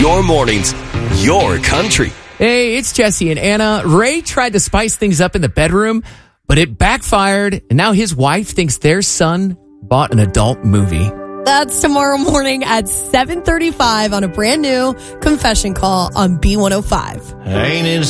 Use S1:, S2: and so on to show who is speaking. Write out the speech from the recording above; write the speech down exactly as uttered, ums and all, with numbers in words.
S1: your mornings, your country.
S2: Hey, it's Jesse and Anna. Ray tried to spice things up in the bedroom, but it backfired, and now his wife thinks their son bought an adult movie.
S3: That's tomorrow morning at seven thirty-five on a brand new Confession Call on B one oh five.
S4: Ain't it